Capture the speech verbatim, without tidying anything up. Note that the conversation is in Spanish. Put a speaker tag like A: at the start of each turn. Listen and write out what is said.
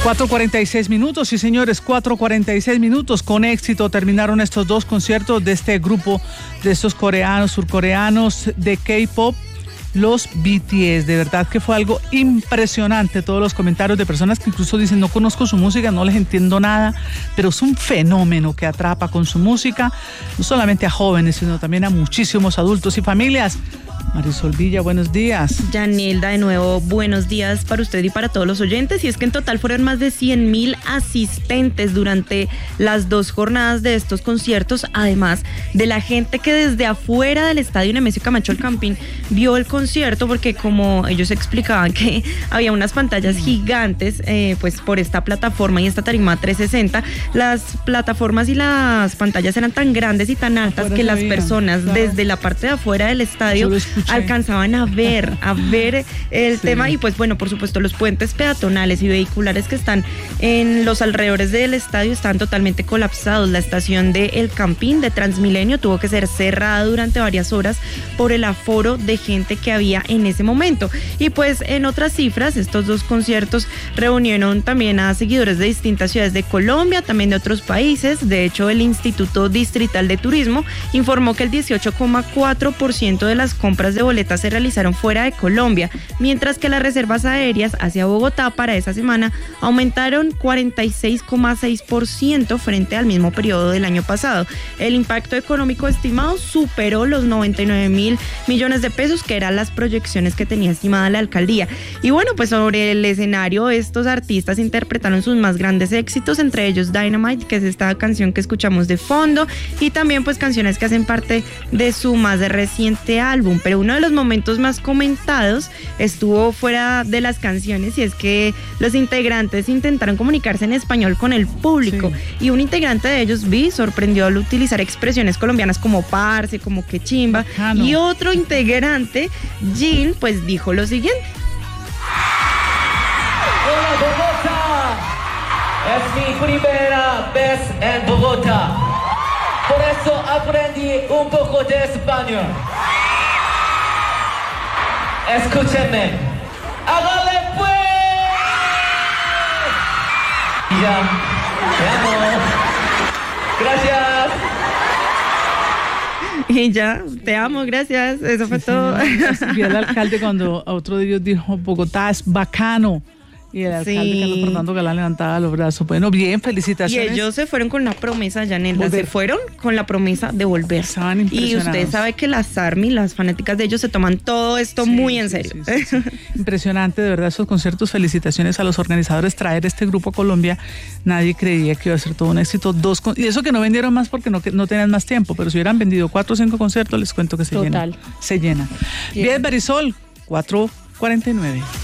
A: cuatro cuarenta y seis minutos, sí señores, cuatro cuarenta y seis minutos. Con éxito terminaron estos dos conciertos de este grupo, de estos coreanos, surcoreanos de K-pop, los B T S. De verdad que fue algo impresionante. Todos los comentarios de personas que incluso dicen: no conozco su música, no les entiendo nada, pero es un fenómeno que atrapa con su música, no solamente a jóvenes, sino también a muchísimos adultos y familias. Marisol Villa, buenos días.
B: Yanelda, de nuevo, buenos días para usted y para todos los oyentes. Y es que en total fueron más de cien mil asistentes durante las dos jornadas de estos conciertos, además de la gente que desde afuera del estadio Nemesio Camacho El Campín vio el concierto, porque como ellos explicaban que había unas pantallas gigantes, eh, pues por esta plataforma y esta tarima trescientos sesenta, las plataformas y las pantallas eran tan grandes y tan altas afuera que las veían, personas claro, desde la parte de afuera del estadio alcanzaban a ver, a ver el sí. tema. Y pues bueno, por supuesto, los puentes peatonales y vehiculares que están en los alrededores del estadio están totalmente colapsados. La estación de El Campín de Transmilenio tuvo que ser cerrada durante varias horas por el aforo de gente que había en ese momento. Y pues en otras cifras, estos dos conciertos reunieron también a seguidores de distintas ciudades de Colombia, también de otros países. De hecho, el Instituto Distrital de Turismo informó que el dieciocho coma cuatro por ciento de las compras de boletas se realizaron fuera de Colombia, mientras que las reservas aéreas hacia Bogotá para esa semana aumentaron cuarenta y seis coma seis por ciento frente al mismo periodo del año pasado. El impacto económico estimado superó los noventa y nueve mil millones de pesos, que eran las proyecciones que tenía estimada la alcaldía. Y bueno, pues sobre el escenario, estos artistas interpretaron sus más grandes éxitos, entre ellos Dynamite, que es esta canción que escuchamos de fondo, y también pues canciones que hacen parte de su más reciente álbum. Pero uno de los momentos más comentados estuvo fuera de las canciones, y es que los integrantes intentaron comunicarse en español con el público, sí. y un integrante de ellos, Vi, sorprendió al utilizar expresiones colombianas como parce, como que chimba, Bacano. Y otro integrante, Jin, pues dijo lo siguiente:
C: Hola Bogotá, es mi primera vez en Bogotá, por eso aprendí un poco de español. Escúchenme. ¡Hágale pues! Y ya. Te amo. Gracias.
B: Y ya, te amo, gracias. Eso fue sí, todo.
A: Y el alcalde, cuando a otro de ellos dijo: Bogotá es bacano. Y el alcalde, sí. Carlos Fernando Galán, levantaba los brazos. Bueno, bien, felicitaciones.
B: Y ellos se fueron con la promesa, Yanelda, se fueron con la promesa de volver.
A: Estaban impresionados.
B: Y usted sabe que las ARMY, las fanáticas de ellos, se toman todo esto sí, muy en serio.
A: Sí, sí, sí, sí. Impresionante, de verdad, esos conciertos. Felicitaciones a los organizadores. Traer este grupo a Colombia, nadie creía que iba a ser todo un éxito. Dos con... Y eso que no vendieron más porque no, no tenían más tiempo, pero si hubieran vendido cuatro o cinco conciertos, les cuento que se
B: Total.
A: llena. Se llena. Bien, Bien Marisol, cuatro cuarenta y nueve.